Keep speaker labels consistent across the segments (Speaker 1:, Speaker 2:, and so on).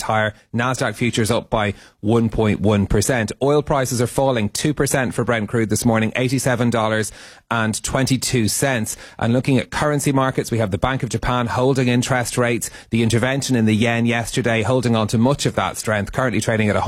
Speaker 1: higher. Nasdaq futures up by 1.1%. Oil prices are falling 2% for Brent crude this morning, $87.22. And looking at currency markets, we have the Bank of Japan holding interest rates. The intervention in the yen yesterday holding on to much of that strength, currently trading at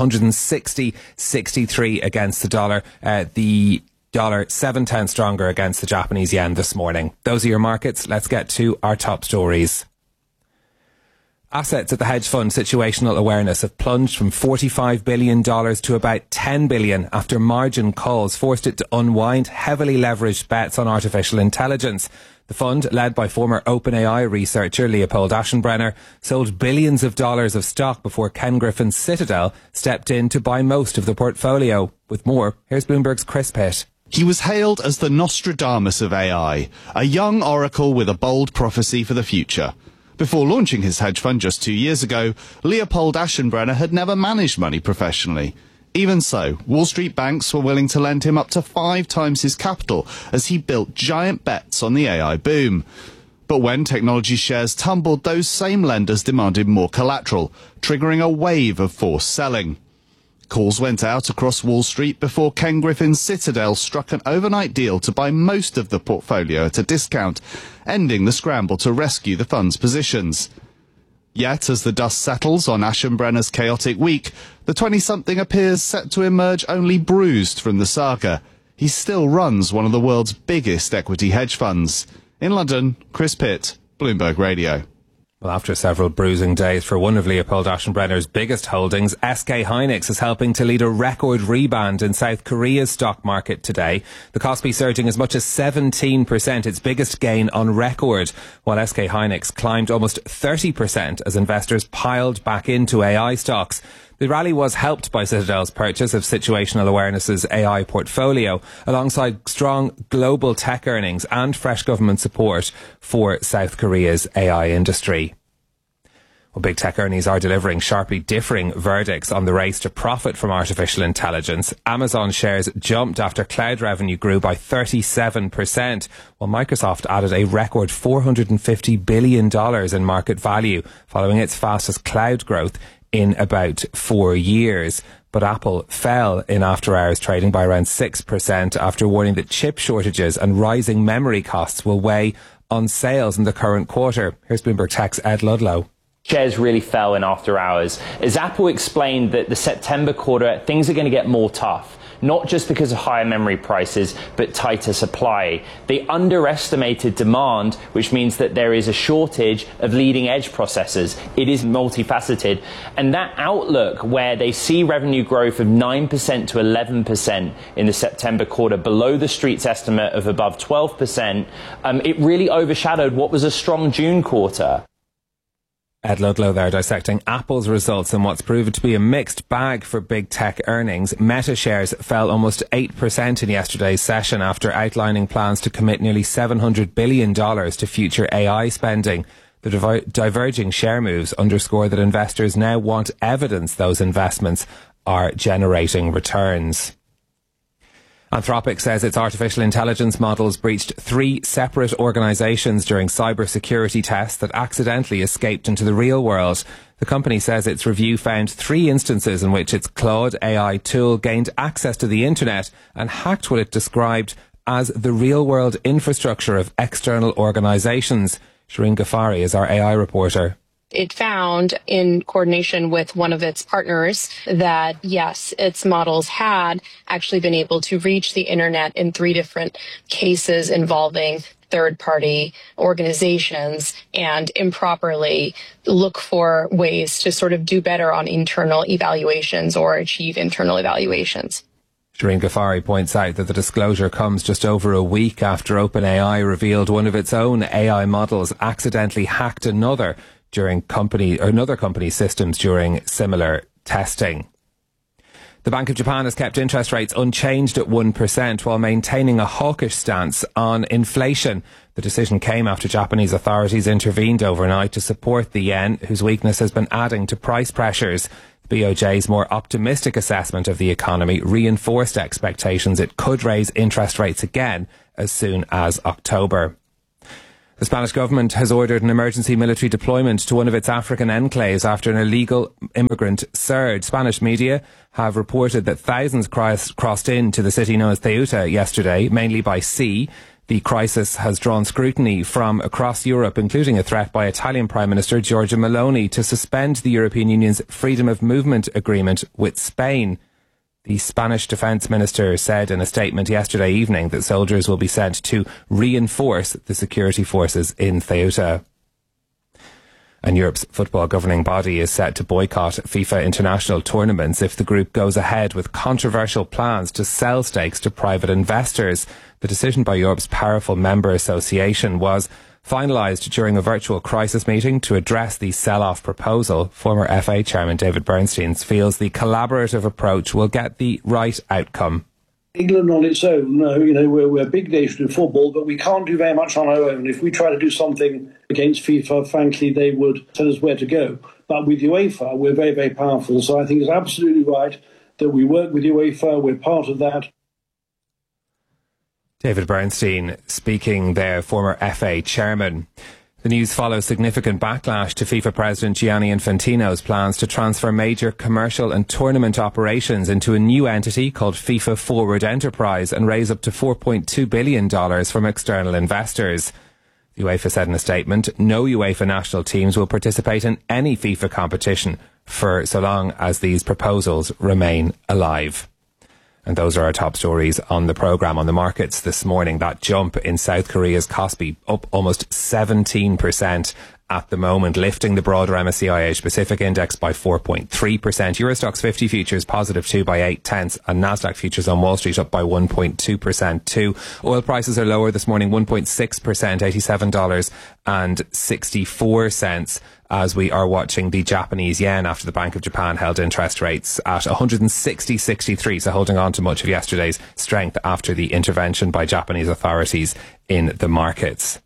Speaker 1: 160.63 against the dollar. The dollar 7 stronger against the Japanese yen this morning. Those are your markets. Let's get to our top stories. Assets at the hedge fund Situational Awareness have plunged from $45 billion to about $10 billion after margin calls forced it to unwind heavily leveraged bets on artificial intelligence. The fund, led by former OpenAI researcher Leopold Aschenbrenner, sold billions of dollars of stock before Ken Griffin's Citadel stepped in to buy most of the portfolio. With more, here's Bloomberg's Chris Pitt.
Speaker 2: He was hailed as the Nostradamus of AI, a young oracle with a bold prophecy for the future. Before launching his hedge fund just 2 years ago, Leopold Aschenbrenner had never managed money professionally. Even so, Wall Street banks were willing to lend him up to 5 times his capital as he built giant bets on the AI boom. But when technology shares tumbled, those same lenders demanded more collateral, triggering a wave of forced selling. Calls went out across Wall Street before Ken Griffin's Citadel struck an overnight deal to buy most of the portfolio at a discount, ending the scramble to rescue the fund's positions. Yet, as the dust settles on Aschenbrenner's chaotic week, the 20-something appears set to emerge only bruised from the saga. He still runs one of the world's biggest equity hedge funds. In London, Chris Pitt, Bloomberg Radio.
Speaker 1: Well, after several bruising days for one of Leopold Aschenbrenner's biggest holdings, SK Hynix is helping to lead a record rebound in South Korea's stock market today. The Kospi surging as much as 17%, its biggest gain on record, while SK Hynix climbed almost 30% as investors piled back into AI stocks. The rally was helped by Citadel's purchase of Situational Awareness's AI portfolio, alongside strong global tech earnings and fresh government support for South Korea's AI industry. Well, big tech earnings are delivering sharply differing verdicts on the race to profit from artificial intelligence. Amazon shares jumped after cloud revenue grew by 37%, while Microsoft added a record $450 billion in market value, following its fastest cloud growth in about 4 years. But Apple fell in after-hours trading by around 6% after warning that chip shortages and rising memory costs will weigh on sales in the current quarter. Here's Bloomberg Tech's Ed Ludlow.
Speaker 3: Shares really fell in after hours as Apple explained that the September quarter, things are going to get more tough. Not just because of higher memory prices, but tighter supply. They underestimated demand, which means that there is a shortage of leading edge processors. It is multifaceted. And that outlook, where they see revenue growth of 9% to 11% in the September quarter, below the street's estimate of above 12%, it really overshadowed what was a strong June quarter.
Speaker 1: Ed Ludlow there dissecting Apple's results in what's proven to be a mixed bag for big tech earnings. Meta shares fell almost 8% in yesterday's session after outlining plans to commit nearly $700 billion to future AI spending. The diverging share moves underscore that investors now want evidence those investments are generating returns. Anthropic says its artificial intelligence models breached 3 separate organisations during cybersecurity tests that accidentally escaped into the real world. The company says its review found 3 instances in which its Claude AI tool gained access to the internet and hacked what it described as the real-world infrastructure of external organisations. Shireen Ghaffari is our AI reporter.
Speaker 4: It found, in coordination with one of its partners, that yes, its models had actually been able to reach the internet in 3 different cases involving third-party organizations and improperly look for ways to sort of do better on internal evaluations or achieve internal evaluations.
Speaker 1: Shireen Ghaffari points out that the disclosure comes just over a week after OpenAI revealed one of its own AI models accidentally hacked another company's systems during similar testing. The Bank of Japan has kept interest rates unchanged at 1% while maintaining a hawkish stance on inflation. The decision came after Japanese authorities intervened overnight to support the yen, whose weakness has been adding to price pressures. The BOJ's more optimistic assessment of the economy reinforced expectations it could raise interest rates again as soon as October. The Spanish government has ordered an emergency military deployment to one of its African enclaves after an illegal immigrant surge. Spanish media have reported that thousands crossed into the city known as Ceuta yesterday, mainly by sea. The crisis has drawn scrutiny from across Europe, including a threat by Italian Prime Minister Giorgia Meloni to suspend the European Union's freedom of movement agreement with Spain. The Spanish Defence Minister said in a statement yesterday evening that soldiers will be sent to reinforce the security forces in Ceuta. And Europe's football governing body is set to boycott FIFA international tournaments if the group goes ahead with controversial plans to sell stakes to private investors. The decision by Europe's powerful member association was finalised during a virtual crisis meeting to address the sell-off proposal. Former FA chairman David Bernstein feels the collaborative approach will get the right outcome.
Speaker 5: England on its own, we're a big nation in football, but we can't do very much on our own. If we try to do something against FIFA, frankly, they would tell us where to go. But with UEFA, we're very, very powerful. So I think it's absolutely right that we work with UEFA. We're part of that.
Speaker 1: David Bernstein speaking there, former FA chairman. The news follows significant backlash to FIFA President Gianni Infantino's plans to transfer major commercial and tournament operations into a new entity called FIFA Forward Enterprise and raise up to $4.2 billion from external investors. The UEFA said in a statement, no UEFA national teams will participate in any FIFA competition for so long as these proposals remain alive. And those are our top stories on the programme. On the markets this morning, that jump in South Korea's Kospi up almost 17% at the moment, lifting the broader MSCI Asia Pacific Index by 4.3%. Eurostoxx 50 futures positive 2 by 0.8, and Nasdaq futures on Wall Street up by 1.2% too. Oil prices are lower this morning, 1.6%, $87.64. As we are watching the Japanese yen after the Bank of Japan held interest rates at 160.63, so holding on to much of yesterday's strength after the intervention by Japanese authorities in the markets.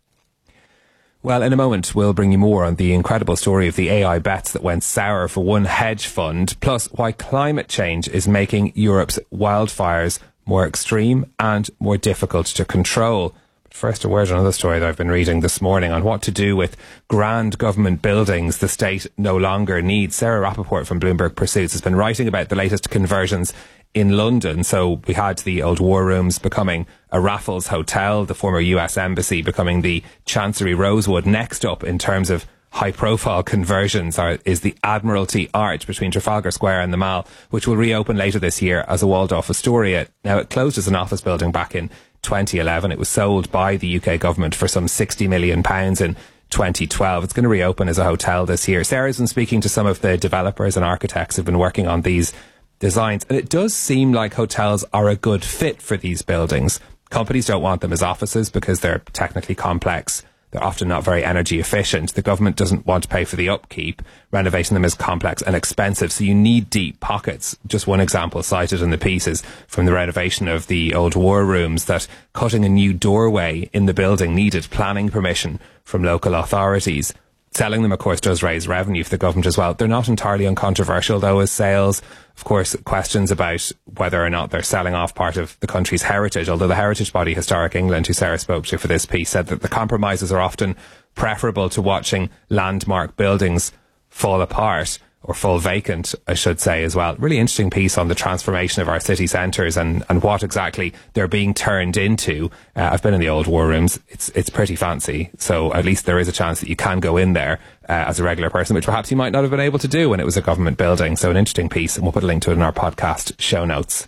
Speaker 1: Well, in a moment, we'll bring you more on the incredible story of the AI bets that went sour for one hedge fund, plus why climate change is making Europe's wildfires more extreme and more difficult to control. First, a word on another story that I've been reading this morning on what to do with grand government buildings the state no longer needs. Sarah Rappaport from Bloomberg Pursuits has been writing about the latest conversions in London. So we had the old War Rooms becoming a Raffles Hotel, the former US Embassy becoming the Chancery Rosewood. Next up in terms of high-profile conversions is the Admiralty Arch between Trafalgar Square and the Mall, which will reopen later this year as a Waldorf Astoria. Now, it closed as an office building back in 2011. It was sold by the UK government for some £60 million in 2012. It's going to reopen as a hotel this year. Sarah's been speaking to some of the developers and architects who've been working on these designs, and it does seem like hotels are a good fit for these buildings. Companies don't want them as offices because they're technically complex. They're often not very energy efficient. The government doesn't want to pay for the upkeep. Renovating them is complex and expensive, so you need deep pockets. Just one example cited in the piece is from the renovation of the old War Rooms, that cutting a new doorway in the building needed planning permission from local authorities. Selling them, of course, does raise revenue for the government as well. They're not entirely uncontroversial, though, as sales. Of course, questions about whether or not they're selling off part of the country's heritage, although the heritage body Historic England, who Sarah spoke to for this piece, said that the compromises are often preferable to watching landmark buildings fall apart, or fall vacant, I should say, as well. Really interesting piece on the transformation of our city centres and what exactly they're being turned into. I've been in the old War Rooms. It's pretty fancy. So at least there is a chance that you can go in there as a regular person, which perhaps you might not have been able to do when it was a government building. So an interesting piece, and we'll put a link to it in our podcast show notes.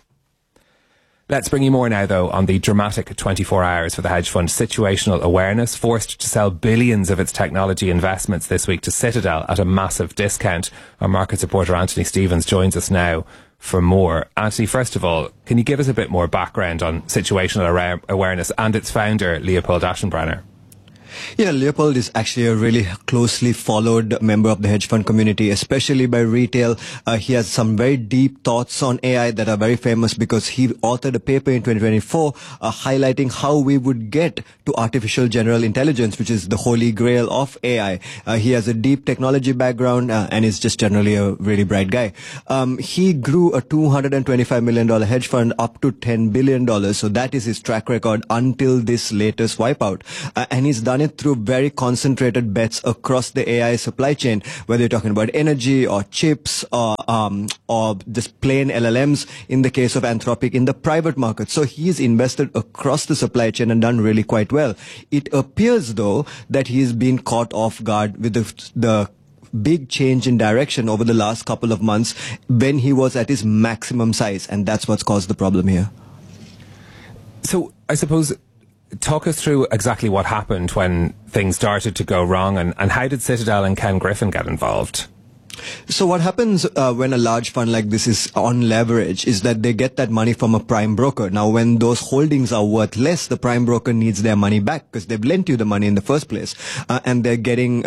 Speaker 1: Let's bring you more now, though, on the dramatic 24 hours for the hedge fund Situational Awareness, forced to sell billions of its technology investments this week to Citadel at a massive discount. Our markets reporter Anthony Stevens joins us now for more. Anthony, first of all, can you give us a bit more background on Situational Awareness and its founder, Leopold Aschenbrenner?
Speaker 6: Yeah, Leopold is actually a really closely followed member of the hedge fund community, especially by retail. He has some very deep thoughts on AI that are very famous because he authored a paper in 2024 highlighting how we would get to artificial general intelligence, which is the holy grail of AI. He has a deep technology background and is just generally a really bright guy. He grew a $225 million hedge fund up to $10 billion. So that is his track record until this latest wipeout. And he's done it it through very concentrated bets across the AI supply chain, whether you're talking about energy or chips or just plain LLMs in the case of Anthropic in the private market. So he's invested across the supply chain and done really quite well. It appears, though, that he's been caught off guard with the big change in direction over the last couple of months when he was at his maximum size, and that's what's caused the problem here.
Speaker 1: So I suppose, talk us through exactly what happened when things started to go wrong, and how did Citadel and Ken Griffin get involved?
Speaker 6: So what happens when a large fund like this is on leverage is that they get that money from a prime broker. Now, when those holdings are worth less, the prime broker needs their money back because they've lent you the money in the first place, and they're getting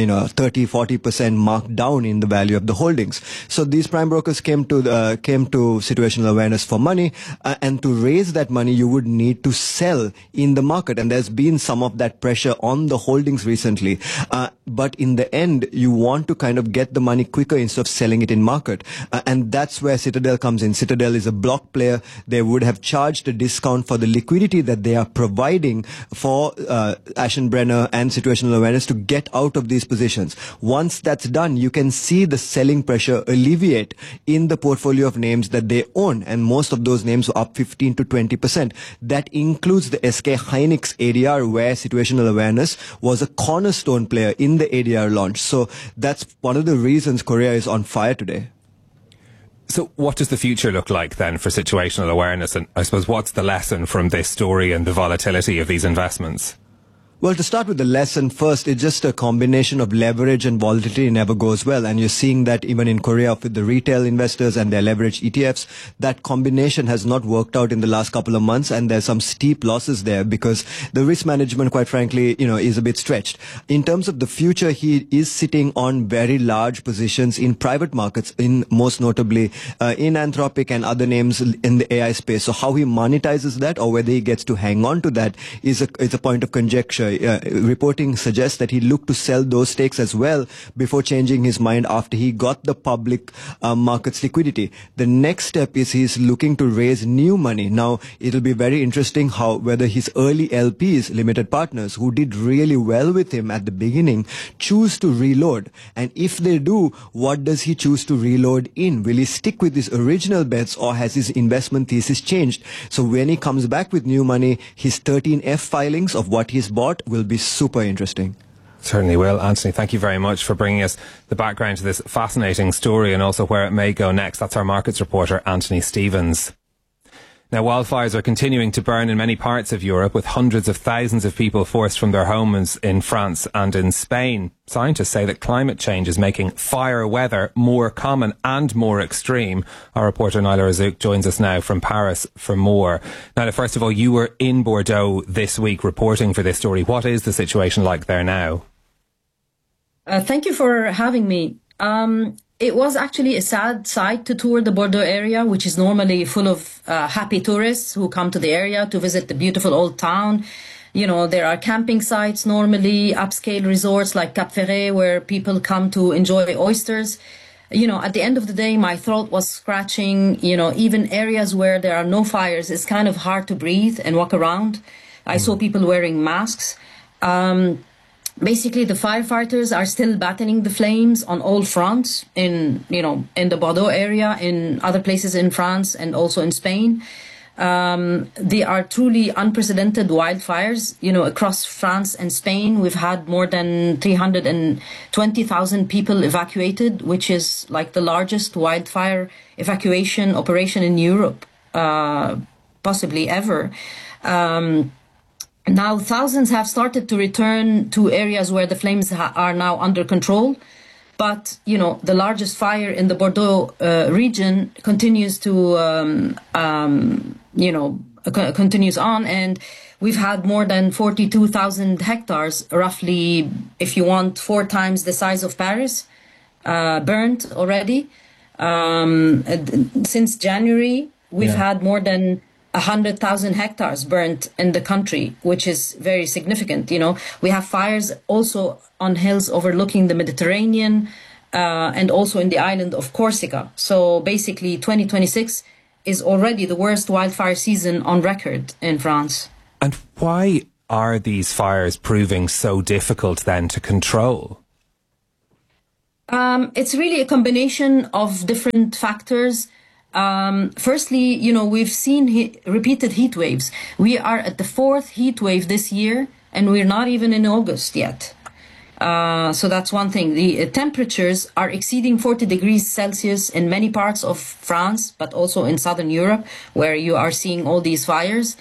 Speaker 6: 30-40% marked down in the value of the holdings. So these prime brokers came to situational awareness for money, and to raise that money, you would need to sell in the market, and there's been some of that pressure on the holdings recently. But in the end, you want to kind of get the money quicker instead of selling it in market. And that's where Citadel comes in. Citadel is a block player. They would have charged a discount for the liquidity that they are providing for Aschenbrenner and situational awareness to get out of these positions. Once that's done, you can see the selling pressure alleviate in the portfolio of names that they own. And most of those names were up 15 to 20%. That includes the SK Hynix ADR, where situational awareness was a cornerstone player in the ADR launch. So that's one of the reasons Korea is on fire today.
Speaker 1: So what does the future look like then for situational awareness? And I suppose what's the lesson from this story and the volatility of these investments?
Speaker 6: Well, to start with the lesson first, it's just a combination of leverage and volatility never goes well. And you're seeing that even in Korea with the retail investors and their leverage ETFs, that combination has not worked out in the last couple of months. And there's some steep losses there because the risk management, quite frankly, is a bit stretched. In terms of the future, he is sitting on very large positions in private markets, in most notably in Anthropic and other names in the AI space. So how he monetizes that or whether he gets to hang on to that is a point of conjecture. Reporting suggests that he looked to sell those stakes as well before changing his mind after he got the public markets liquidity. The next step is he's looking to raise new money. Now, it'll be very interesting whether his early LPs, limited partners, who did really well with him at the beginning, choose to reload. And if they do, what does he choose to reload in? Will he stick with his original bets or has his investment thesis changed? So when he comes back with new money, his 13F filings of what he's bought will be super interesting.
Speaker 1: Certainly will. Anthony, thank you very much for bringing us the background to this fascinating story and also where it may go next. That's our markets reporter, Anthony Stevens. Now, wildfires are continuing to burn in many parts of Europe, with hundreds of thousands of people forced from their homes in France and in Spain. Scientists say that climate change is making fire weather more common and more extreme. Our reporter Naila Razouk joins us now from Paris for more. Naila, first of all, you were in Bordeaux this week reporting for this story. What is the situation like there now?
Speaker 7: Thank you for having me. It was actually a sad sight to tour the Bordeaux area, which is normally full of happy tourists who come to the area to visit the beautiful old town. There are camping sites normally, upscale resorts like Cap Ferret, where people come to enjoy oysters. At the end of the day, my throat was scratching. Even areas where there are no fires, it's kind of hard to breathe and walk around. I saw people wearing masks. Basically, the firefighters are still battling the flames on all fronts in the Bordeaux area, in other places in France and also in Spain. They are truly unprecedented wildfires. Across France and Spain, we've had more than 320,000 people evacuated, which is like the largest wildfire evacuation operation in Europe, possibly ever. Now, thousands have started to return to areas where the flames are now under control. But, the largest fire in the Bordeaux region continues to, continues on. And we've had more than 42,000 hectares, roughly, if you want, 4 times the size of Paris, burnt already. Since January, we've had more than 100,000 hectares burnt in the country, which is very significant. We have fires also on hills overlooking the Mediterranean and also in the island of Corsica. So basically 2026 is already the worst wildfire season on record in France.
Speaker 1: And why are these fires proving so difficult then to control?
Speaker 7: It's really a combination of different factors. Firstly, we've seen repeated heat waves. We are at the 4th heat wave this year, and we're not even in August yet. So that's one thing. The temperatures are exceeding 40 degrees Celsius in many parts of France, but also in southern Europe, where you are seeing all these fires.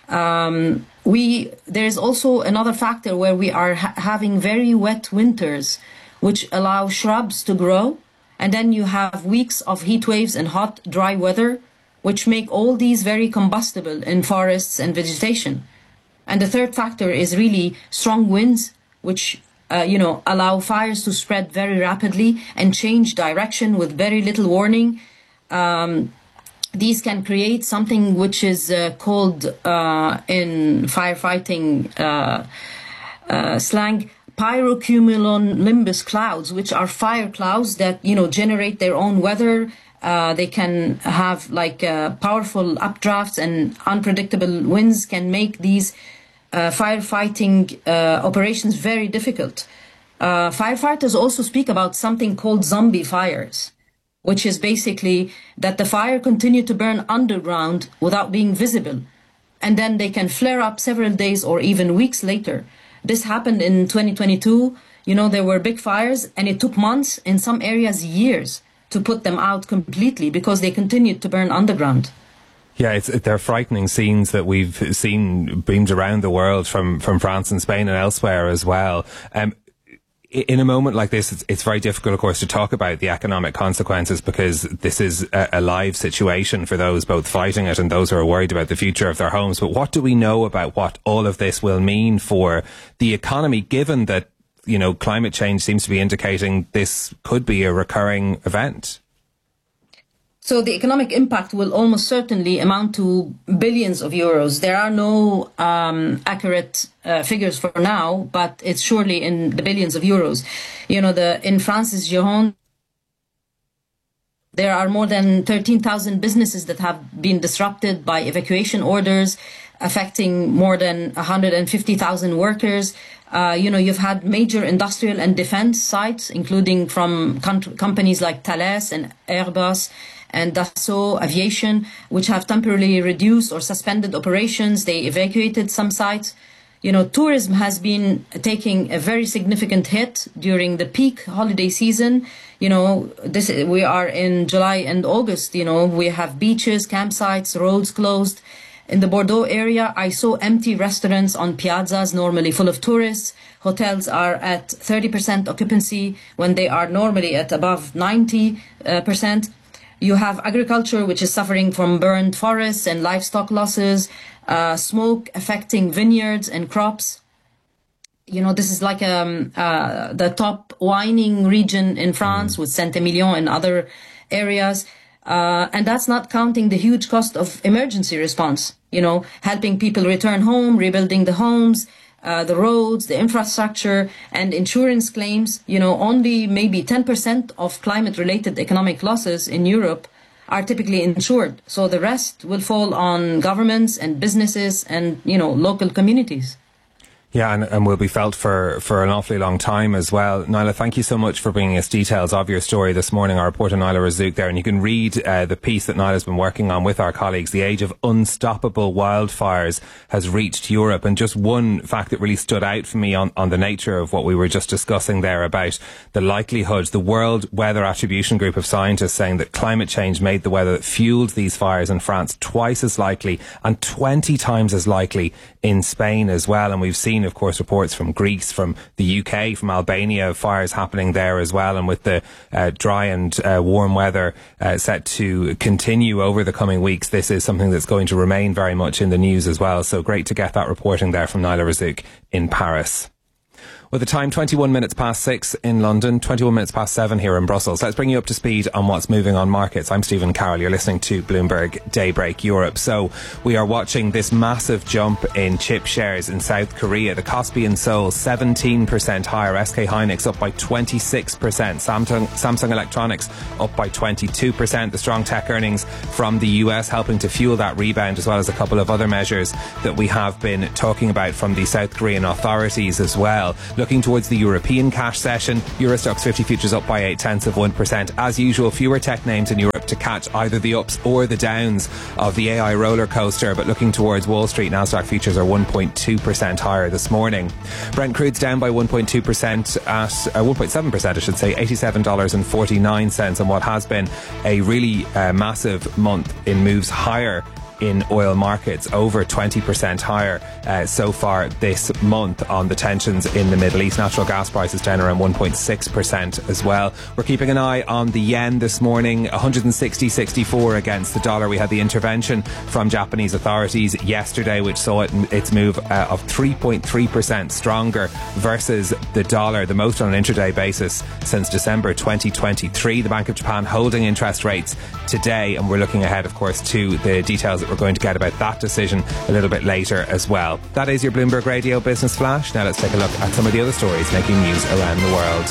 Speaker 7: There's also another factor where we are having very wet winters, which allow shrubs to grow. And then you have weeks of heat waves and hot, dry weather, which make all these very combustible in forests and vegetation. And the third factor is really strong winds, which allow fires to spread very rapidly and change direction with very little warning. These can create something which is called in firefighting slang, pyrocumulonimbus clouds, which are fire clouds that generate their own weather. They can have powerful updrafts, and unpredictable winds can make these firefighting operations very difficult. Firefighters also speak about something called zombie fires, which is basically that the fire continue to burn underground without being visible, and then they can flare up several days or even weeks later. This happened in 2022. There were big fires, and it took months, in some areas years, to put them out completely because they continued to burn underground.
Speaker 1: Yeah, they're frightening scenes that we've seen beamed around the world from France and Spain and elsewhere as well. In a moment like this, it's very difficult, of course, to talk about the economic consequences, because this is a live situation for those both fighting it and those who are worried about the future of their homes. But what do we know about what all of this will mean for the economy, given that, climate change seems to be indicating this could be a recurring event?
Speaker 7: So the economic impact will almost certainly amount to billions of euros. There are no accurate figures for now, but it's surely in the billions of euros. In France's Gironde, there are more than 13,000 businesses that have been disrupted by evacuation orders, affecting more than 150,000 workers. You've had major industrial and defense sites, including from companies like Thales and Airbus and Dassault Aviation, which have temporarily reduced or suspended operations. They evacuated some sites. Tourism has been taking a very significant hit during the peak holiday season. We are in July and August. We have beaches, campsites, roads closed. In the Bordeaux area, I saw empty restaurants on piazzas, normally full of tourists. Hotels are at 30% occupancy when they are normally at above 90%. You have agriculture, which is suffering from burned forests and livestock losses, smoke affecting vineyards and crops. This is like the top wining region in France with Saint-Emilion and other areas. And that's not counting the huge cost of emergency response, helping people return home, rebuilding the homes, the roads, the infrastructure, and insurance claims. Only maybe 10% of climate-related economic losses in Europe are typically insured. So the rest will fall on governments and businesses and, local communities.
Speaker 1: Yeah, and will be felt for an awfully long time as well. Naila, thank you so much for bringing us details of your story this morning. Our reporter Naila Razouk there, and you can read the piece that Naila's been working on with our colleagues. The age of unstoppable wildfires has reached Europe. And just one fact that really stood out for me on the nature of what we were just discussing there about the likelihood, the World Weather Attribution Group of scientists saying that climate change made the weather that fueled these fires in France twice as likely and 20 times as likely in Spain as well. And we've seen, of course, reports from Greece, from the UK, from Albania, fires happening there as well. And with the dry and warm weather set to continue over the coming weeks, this is something that's going to remain very much in the news as well. So great to get that reporting there from Naila Razouk in Paris. With the time 21 minutes past 6 in London, 21 minutes past 7 here in Brussels. Let's bring you up to speed on what's moving on markets. I'm Stephen Carroll. You're listening to Bloomberg Daybreak Europe. So we are watching this massive jump in chip shares in South Korea. The Kospi and Seoul 17% higher. SK Hynix up by 26%. Samsung Electronics up by 22%. The strong tech earnings from the US helping to fuel that rebound, as well as a couple of other measures that we have been talking about from the South Korean authorities as well. Looking towards the European cash session, Eurostoxx 50 futures up by 0.8%. As usual, fewer tech names in Europe to catch either the ups or the downs of the AI roller coaster. But looking towards Wall Street, Nasdaq futures are 1.2% higher this morning. Brent crude's down by 1.2% at 1.7%, I should say, $87.49 on what has been a really massive month in moves higher in oil markets, over 20% higher so far this month on the tensions in the Middle East. Natural gas prices down around 1.6% as well. We're keeping an eye on the yen this morning, 160.64 against the dollar. We had the intervention from Japanese authorities yesterday, which saw its move of 3.3% stronger versus the dollar, the most on an intraday basis since December 2023. The Bank of Japan holding interest rates today, and we're looking ahead, of course, to the details that we're going to get about that decision a little bit later as well. That is your Bloomberg Radio Business Flash. Now let's take a look at some of the other stories making news around the world.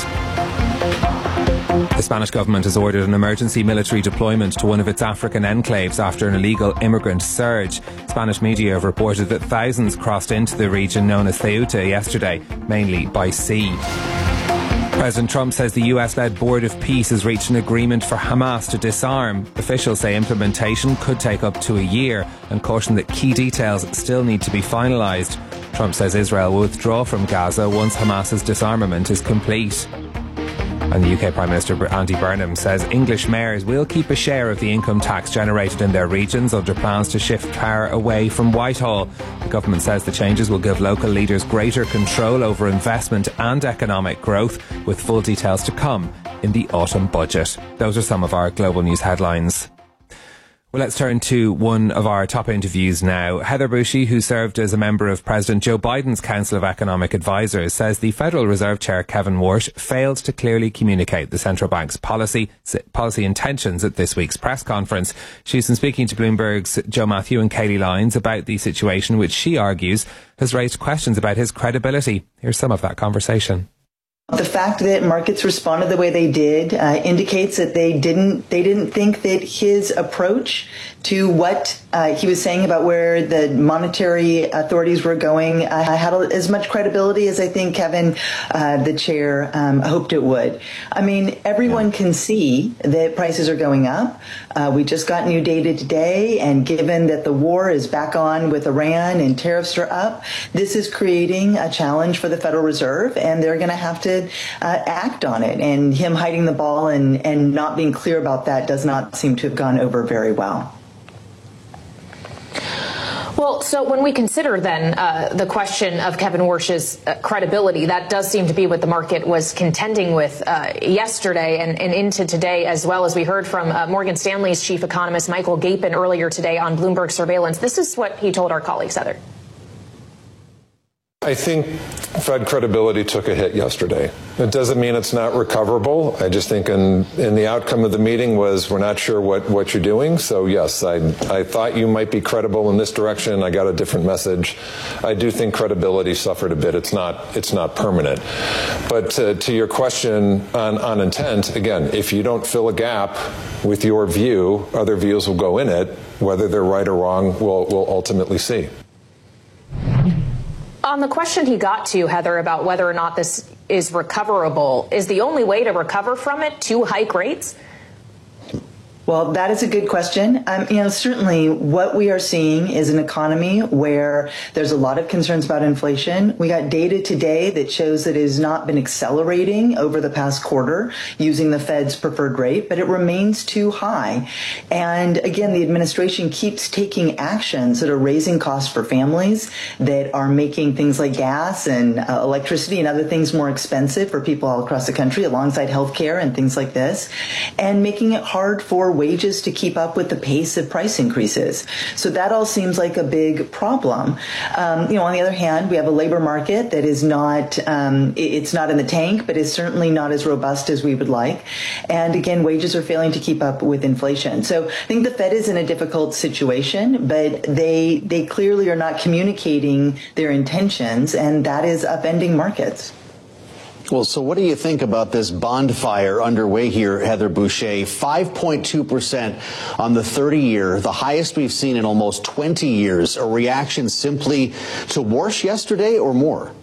Speaker 1: The Spanish government has ordered an emergency military deployment to one of its African enclaves after an illegal immigrant surge. Spanish media have reported that thousands crossed into the region known as Ceuta yesterday, mainly by sea. President Trump says the US-led Board of Peace has reached an agreement for Hamas to disarm. Officials say implementation could take up to a year and caution that key details still need to be finalised. Trump says Israel will withdraw from Gaza once Hamas's disarmament is complete. And the UK Prime Minister Andy Burnham says English mayors will keep a share of the income tax generated in their regions under plans to shift power away from Whitehall. The government says the changes will give local leaders greater control over investment and economic growth, with full details to come in the autumn budget. Those are some of our global news headlines. Well, let's turn to one of our top interviews now. Heather Bushey, who served as a member of President Joe Biden's Council of Economic Advisers, says the Federal Reserve Chair Kevin Warsh failed to clearly communicate the central bank's policy intentions at this week's press conference. She's been speaking to Bloomberg's Joe Matthew and Katie Lyons about the situation, which she argues has raised questions about his credibility. Here's some of that conversation.
Speaker 8: The fact that markets responded the way they did indicates that they didn't think that his approach to what he was saying about where the monetary authorities were going had as much credibility as I think Kevin, the chair, hoped it would. I mean, everyone can see that prices are going up. We just got new data today, and given that the war is back on with Iran and tariffs are up, this is creating a challenge for the Federal Reserve, and they're going to have to act on it. And him hiding the ball and not being clear about that does not seem to have gone over very well.
Speaker 9: Well, so when we consider then the question of Kevin Warsh's credibility, that does seem to be what the market was contending with yesterday and into today, as well as we heard from Morgan Stanley's chief economist Michael Gapin earlier today on Bloomberg Surveillance. This is what he told our colleagues, Heather.
Speaker 10: I think Fed credibility took a hit yesterday. It doesn't mean it's not recoverable. I just think in the outcome of the meeting was we're not sure what you're doing. So yes, I thought you might be credible in this direction. I got a different message. I do think credibility suffered a bit. It's not permanent. But to your question on intent, again, if you don't fill a gap with your view, other views will go in it. Whether they're right or wrong, we'll ultimately see.
Speaker 9: On the question he got to, Heather, about whether or not this is recoverable, is the only way to recover from it to hike rates?
Speaker 8: Well, that is a good question. Certainly what we are seeing is an economy where there's a lot of concerns about inflation. We got data today that shows that it has not been accelerating over the past quarter using the Fed's preferred rate, but it remains too high. And again, the administration keeps taking actions that are raising costs for families, that are making things like gas and electricity and other things more expensive for people all across the country, alongside healthcare and things like this, and making it hard for wages to keep up with the pace of price increases. So that all seems like a big problem. On the other hand, we have a labor market that is not, it's not in the tank, but is certainly not as robust as we would like. And again, wages are failing to keep up with inflation. So I think the Fed is in a difficult situation, but they clearly are not communicating their intentions, and that is upending markets.
Speaker 11: Well, so what do you think about this bond fire underway here, Heather Boushey? 5.2% on the 30-year, the highest we've seen in almost 20 years. A reaction simply to worse yesterday or more?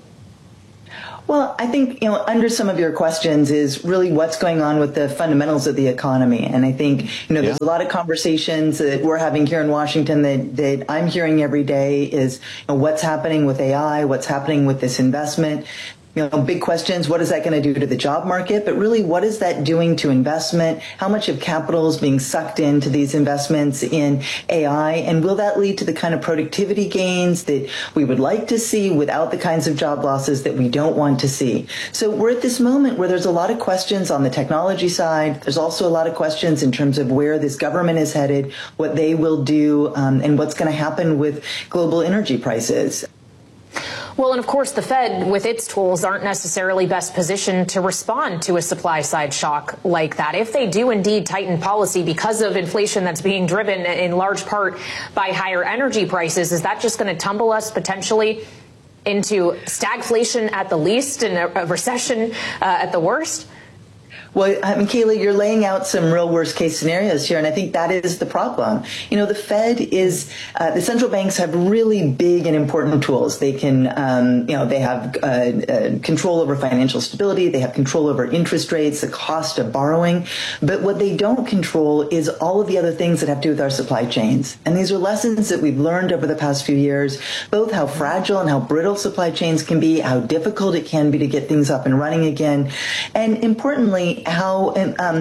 Speaker 8: Well, I think, under some of your questions is really what's going on with the fundamentals of the economy. And I think, there's a lot of conversations that we're having here in Washington that I'm hearing every day is what's happening with AI, what's happening with this investment. Big questions. What is that going to do to the job market? But really, what is that doing to investment? How much of capital is being sucked into these investments in AI? And will that lead to the kind of productivity gains that we would like to see without the kinds of job losses that we don't want to see? So we're at this moment where there's a lot of questions on the technology side. There's also a lot of questions in terms of where this government is headed, what they will do, and what's going to happen with global energy prices.
Speaker 9: Well, and of course, the Fed, with its tools, aren't necessarily best positioned to respond to a supply-side shock like that. If they do indeed tighten policy because of inflation that's being driven in large part by higher energy prices, is that just going to tumble us potentially into stagflation at the least and a recession at the worst?
Speaker 8: Well, Kayla, you're laying out some real worst case scenarios here, and I think that is the problem. The Fed is, the central banks have really big and important tools. They can, they have control over financial stability. They have control over interest rates, the cost of borrowing. But what they don't control is all of the other things that have to do with our supply chains. And these are lessons that we've learned over the past few years, both how fragile and how brittle supply chains can be, how difficult it can be to get things up and running again, and importantly, how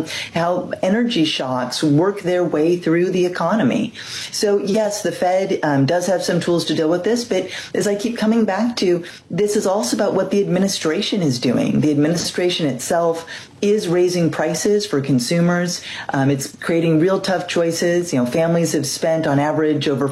Speaker 8: energy shocks work their way through the economy. So yes, the Fed does have some tools to deal with this, but as I keep coming back to, this is also about what the administration is doing. The administration itself is raising prices for consumers. It's creating real tough choices. Families have spent on average around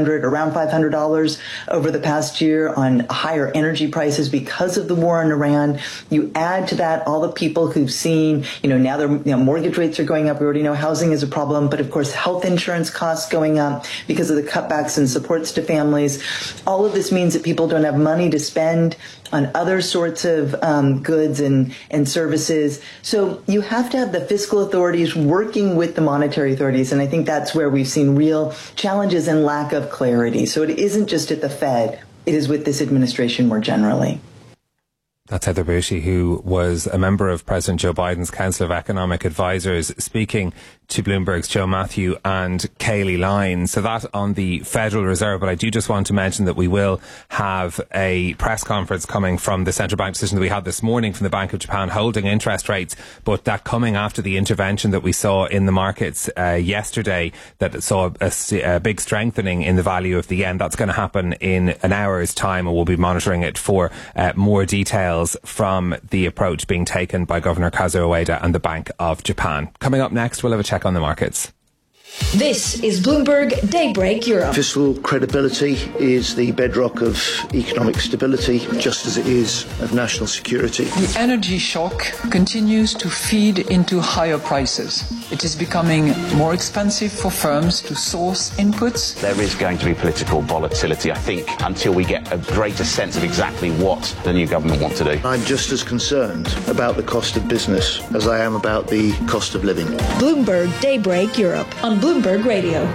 Speaker 8: $500 over the past year on higher energy prices because of the war in Iran. You add to that all the people who've seen, now their mortgage rates are going up. We already know housing is a problem, but of course health insurance costs going up because of the cutbacks and supports to families. All of this means that people don't have money to spend on other sorts of goods and services. So you have to have the fiscal authorities working with the monetary authorities, and I think that's where we've seen real challenges and lack of clarity. So it isn't just at the Fed, it is with this administration more generally.
Speaker 1: That's Heather Boushey, who was a member of President Joe Biden's Council of Economic Advisors, speaking to Bloomberg's Joe Matthew and Kayleigh Lyne. So that on the Federal Reserve. But I do just want to mention that we will have a press conference coming from the central bank decision that we had this morning from the Bank of Japan holding interest rates, but that coming after the intervention that we saw in the markets yesterday, that saw a big strengthening in the value of the yen. That's going to happen in an hour's time, and we'll be monitoring it for more details from the approach being taken by Governor Kazuo Ueda and the Bank of Japan. Coming up next, we'll have a check on the markets.
Speaker 12: This is Bloomberg Daybreak Europe.
Speaker 13: Fiscal credibility is the bedrock of economic stability, just as it is of national security.
Speaker 14: The energy shock continues to feed into higher prices. It is becoming more expensive for firms to source inputs.
Speaker 15: There is going to be political volatility, I think, until we get a greater sense of exactly what the new government wants to do.
Speaker 13: I'm just as concerned about the cost of business as I am about the cost of living.
Speaker 12: Bloomberg Daybreak Europe on Bloomberg Radio.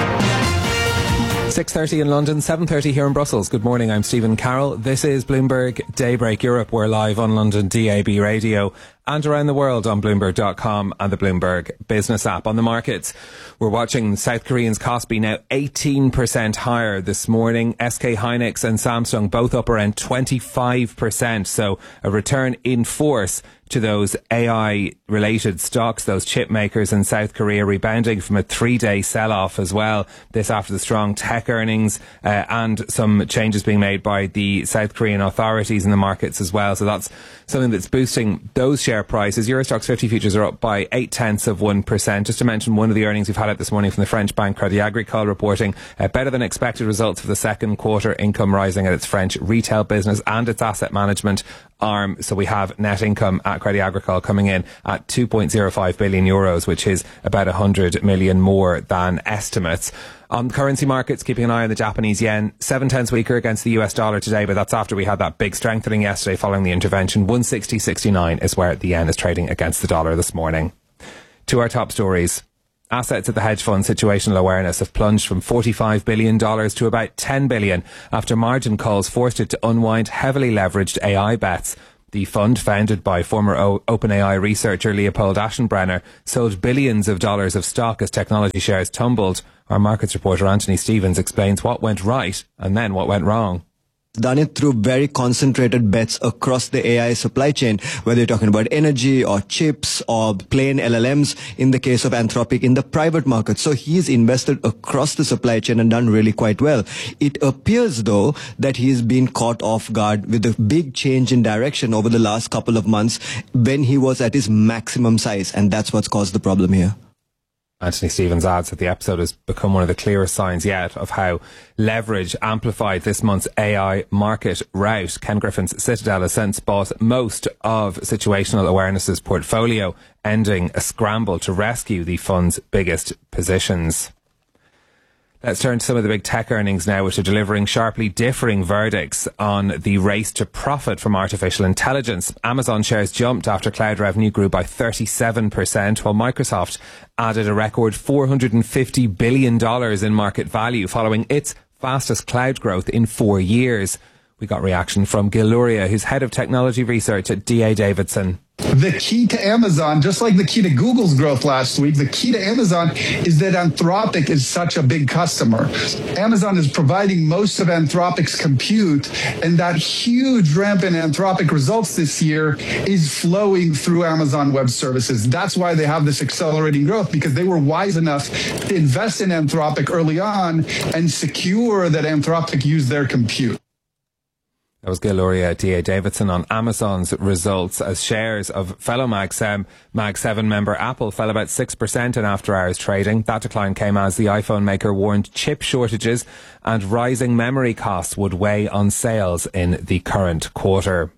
Speaker 1: 6:30 in London, 7:30 here in Brussels. Good morning, I'm Stephen Carroll. This is Bloomberg Daybreak Europe. We're live on London DAB radio and around the world on Bloomberg.com and the Bloomberg Business app. On the markets, we're watching South Korean's Kospi now 18% higher this morning. SK Hynix and Samsung both up around 25%. So a return in force to those AI-related stocks, those chip makers in South Korea, rebounding from a 3-day sell-off as well. This after the strong tech earnings and some changes being made by the South Korean authorities in the markets as well. So that's something that's boosting those shares share prices. Eurostoxx 50 futures are up by 0.8%. Just to mention one of the earnings we've had out this morning from the French bank Crédit Agricole, reporting better than expected results for the second quarter, income rising at its French retail business and its asset management arm. So we have net income at Crédit Agricole coming in at 2.05 billion euros, which is about 100 million more than estimates. On currency markets, keeping an eye on the Japanese yen, 7/10 weaker against the US dollar today, but that's after we had that big strengthening yesterday following the intervention. 160.69 is where the yen is trading against the dollar this morning. To our top stories. Assets at the hedge fund Situational Awareness have plunged from $45 billion to about $10 billion after margin calls forced it to unwind heavily leveraged AI bets. The fund, founded by former OpenAI researcher Leopold Aschenbrenner, sold billions of dollars of stock as technology shares tumbled. Our markets reporter Anthony Stevens explains what went right and then what went wrong.
Speaker 6: Done it through very concentrated bets across the AI supply chain, whether you're talking about energy or chips or plain LLMs in the case of Anthropic in the private market. So he's invested across the supply chain and done really quite well. It appears, though, that he's been caught off guard with a big change in direction over the last couple of months when he was at his maximum size. And that's what's caused the problem here.
Speaker 1: Anthony Stevens adds that the episode has become one of the clearest signs yet of how leverage amplified this month's AI market rout. Ken Griffin's Citadel has since bought most of Situational Awareness's portfolio, ending a scramble to rescue the fund's biggest positions. Let's turn to some of the big tech earnings now, which are delivering sharply differing verdicts on the race to profit from artificial intelligence. Amazon shares jumped after cloud revenue grew by 37%, while Microsoft added a record $450 billion in market value following its fastest cloud growth in 4 years. We got reaction from Gil Luria, who's head of technology research at D.A. Davidson.
Speaker 16: The key to Amazon, just like the key to Google's growth last week, the key to Amazon is that Anthropic is such a big customer. Amazon is providing most of Anthropic's compute, and that huge ramp in Anthropic results this year is flowing through Amazon Web Services. That's why they have this accelerating growth, because they were wise enough to invest in Anthropic early on and secure that Anthropic used their compute.
Speaker 1: That was Gil Luria at D.A. Davidson on Amazon's results as shares of fellow Mag 7 member Apple fell about 6% in after-hours trading. That decline came as the iPhone maker warned chip shortages and rising memory costs would weigh on sales in the current quarter.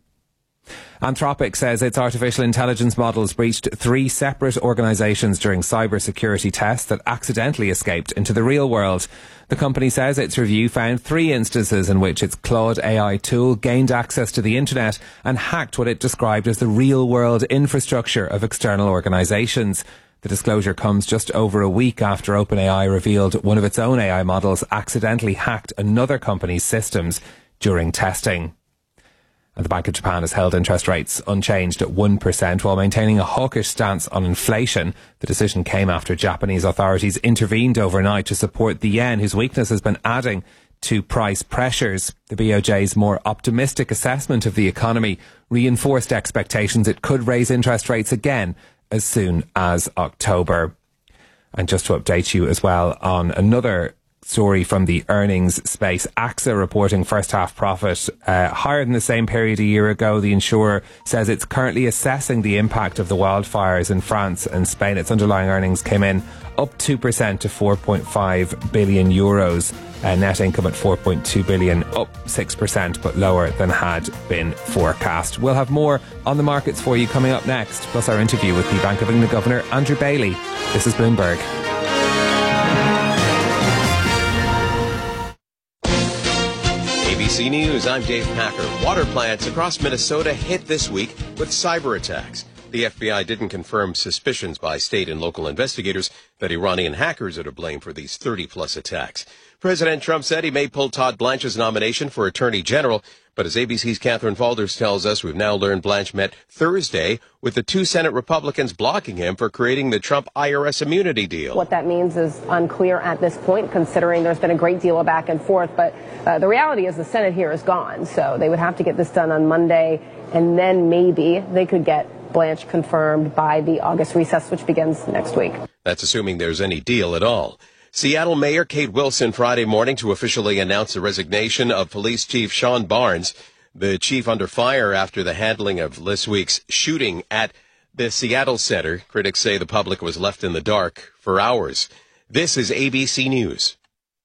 Speaker 1: Anthropic says its artificial intelligence models breached 3 separate organisations during cybersecurity tests that accidentally escaped into the real world. The company says its review found 3 instances in which its Claude AI tool gained access to the internet and hacked what it described as the real-world infrastructure of external organisations. The disclosure comes just over a week after OpenAI revealed one of its own AI models accidentally hacked another company's systems during testing. And the Bank of Japan has held interest rates unchanged at 1% while maintaining a hawkish stance on inflation. The decision came after Japanese authorities intervened overnight to support the yen, whose weakness has been adding to price pressures. The BOJ's more optimistic assessment of the economy reinforced expectations it could raise interest rates again as soon as October. And just to update you as well on another story from the earnings space, AXA reporting first half profit higher than the same period a year ago. The insurer says it's currently assessing the impact of the wildfires in France and Spain. Its underlying earnings came in up 2% to 4.5 billion euros. Net income at 4.2 billion, up 6%, but lower than had been forecast. We'll have more on the markets for you coming up next, plus our interview with the Bank of England Governor Andrew Bailey. This is Bloomberg.
Speaker 17: ABC News, I'm Dave Packer. Water plants across Minnesota hit this week with cyber attacks. The FBI didn't confirm suspicions by state and local investigators that Iranian hackers are to blame for these 30-plus attacks. President Trump said he may pull Todd Blanche's nomination for Attorney General, but as ABC's Catherine Falders tells us, we've now learned Blanche met Thursday with the 2 Senate Republicans blocking him for creating the Trump IRS immunity deal.
Speaker 18: What that means is unclear at this point, considering there's been a great deal of back and forth. But the reality is the Senate here is gone, so they would have to get this done on Monday, and then maybe they could get Blanche confirmed by the August recess, which begins next week.
Speaker 17: That's assuming there's any deal at all. Seattle Mayor Kate Wilson Friday morning to officially announce the resignation of Police Chief Sean Barnes, the chief under fire after the handling of this week's shooting at the Seattle Center. Critics say the public was left in the dark for hours. This is ABC News.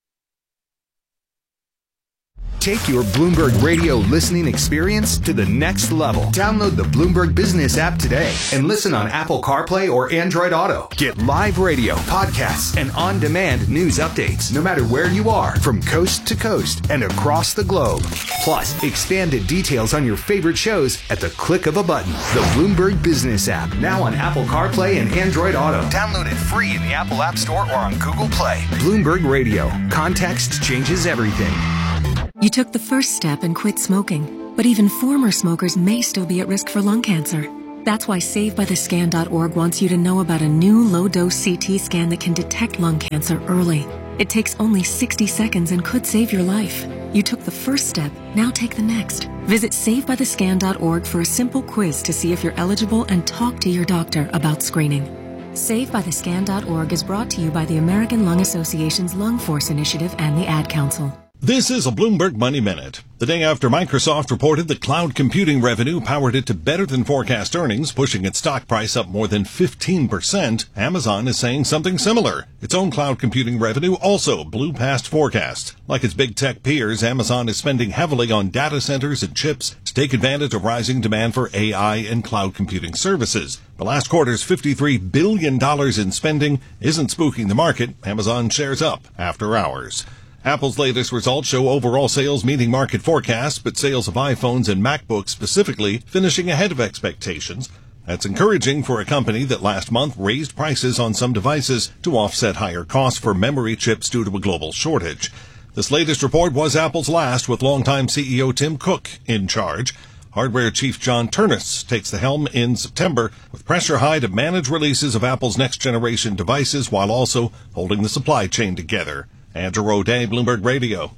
Speaker 19: Take your Bloomberg Radio listening experience to the next level. Download the Bloomberg Business app today and listen on Apple CarPlay or Android Auto. Get live radio, podcasts, and on-demand news updates no matter where you are, from coast to coast and across the globe. Plus, expanded details on your favorite shows at the click of a button. The Bloomberg Business app, now on Apple CarPlay and Android Auto. Download it free in the Apple App Store or on Google Play. Bloomberg Radio. Context changes everything.
Speaker 20: You took the first step and quit smoking, but even former smokers may still be at risk for lung cancer. That's why SaveByTheScan.org wants you to know about a new low-dose CT scan that can detect lung cancer early. It takes only 60 seconds and could save your life. You took the first step, now take the next. Visit SaveByTheScan.org for a simple quiz to see if you're eligible and talk to your doctor about screening. SaveByTheScan.org is brought to you by the American Lung Association's Lung Force Initiative and the Ad Council.
Speaker 21: This is a Bloomberg Money Minute. The day after Microsoft reported that cloud computing revenue powered it to better than forecast earnings, pushing its stock price up more than 15%, Amazon is saying something similar. Its own cloud computing revenue also blew past forecasts. Like its big tech peers, Amazon is spending heavily on data centers and chips to take advantage of rising demand for AI and cloud computing services. The last quarter's $53 billion in spending isn't spooking the market. Amazon shares up after hours. Apple's latest results show overall sales meeting market forecasts, but sales of iPhones and MacBooks specifically finishing ahead of expectations. That's encouraging for a company that last month raised prices on some devices to offset higher costs for memory chips due to a global shortage. This latest report was Apple's last, with longtime CEO Tim Cook in charge. Hardware chief John Ternus takes the helm in September, with pressure high to manage releases of Apple's next-generation devices while also holding the supply chain together. Andrew O'Day, Bloomberg Radio.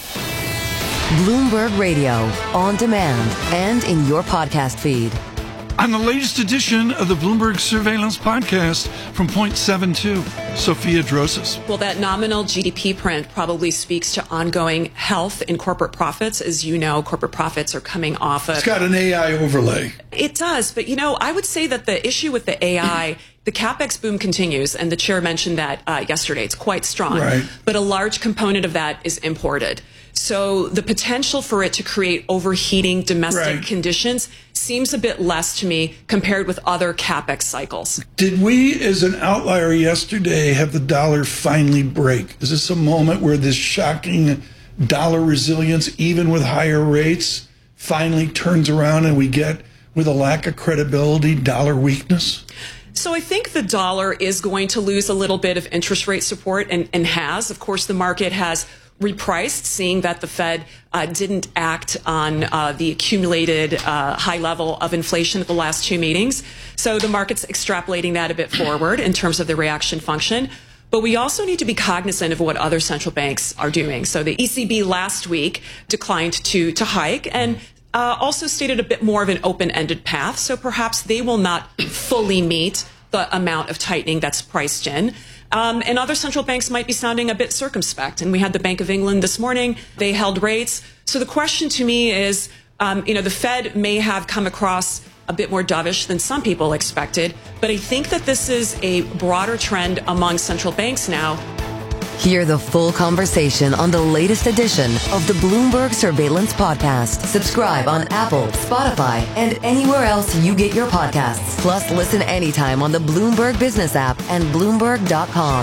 Speaker 22: Bloomberg Radio, on demand and in your podcast feed.
Speaker 23: On the latest edition of the Bloomberg Surveillance Podcast from Point 72, Sophia Drosas.
Speaker 24: Well, that nominal GDP print probably speaks to ongoing health in corporate profits. As you know, corporate profits are coming off of...
Speaker 23: It's got an AI overlay.
Speaker 24: It does. But, I would say that the issue with the AI... The CapEx boom continues, and the chair mentioned that yesterday. It's quite strong.
Speaker 23: Right.
Speaker 24: But a large component of that is imported. So the potential for it to create overheating domestic conditions seems a bit less to me compared with other CapEx cycles.
Speaker 23: Did we, as an outlier yesterday, have the dollar finally break? Is this a moment where this shocking dollar resilience, even with higher rates, finally turns around and we get, with a lack of credibility, dollar weakness?
Speaker 24: So I think the dollar is going to lose a little bit of interest rate support and has. Of course, the market has repriced, seeing that the Fed didn't act on the accumulated high level of inflation at the last two meetings. So the market's extrapolating that a bit forward in terms of the reaction function. But we also need to be cognizant of what other central banks are doing. So the ECB last week declined to hike and also stated a bit more of an open-ended path. So perhaps they will not fully meet the amount of tightening that's priced in. And other central banks might be sounding a bit circumspect. And we had the Bank of England this morning. They held rates. So the question to me is, the Fed may have come across a bit more dovish than some people expected. But I think that this is a broader trend among central banks now.
Speaker 22: Hear the full conversation on the latest edition of the Bloomberg Surveillance Podcast. Subscribe on Apple, Spotify, and anywhere else you get your podcasts. Plus, listen anytime on the Bloomberg Business app and Bloomberg.com.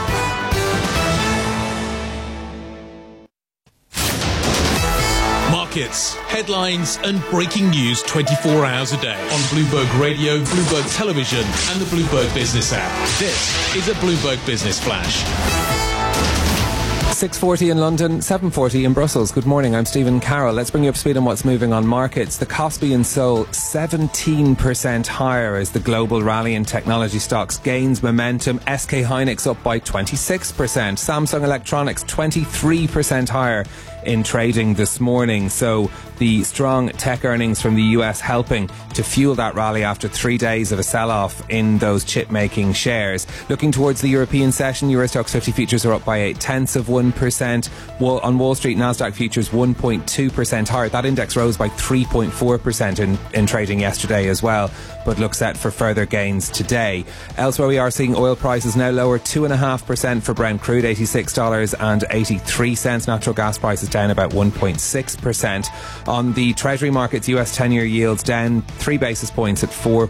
Speaker 25: Markets, headlines, and breaking news 24 hours a day on Bloomberg Radio, Bloomberg Television, and the Bloomberg Business app. This is a Bloomberg Business Flash.
Speaker 1: 6:40 in London, 7:40 in Brussels. Good morning, I'm Stephen Carroll. Let's bring you up to speed on what's moving on markets. The Kospi in Seoul 17% higher as the global rally in technology stocks gains momentum. SK Hynix up by 26%. Samsung Electronics 23% higher in trading this morning. So the strong tech earnings from the US helping to fuel that rally after 3 days of a sell-off in those chip-making shares. Looking towards the European session, Euro Stoxx 50 futures are up by 0.8%. On Wall Street, Nasdaq futures 1.2% higher. That index rose by 3.4% in trading yesterday as well, but looks set for further gains today. Elsewhere, we are seeing oil prices now lower 2.5% for Brent crude, $86.83. Natural gas prices down about 1.6%. On the Treasury markets, US 10-year yields down 3 basis points at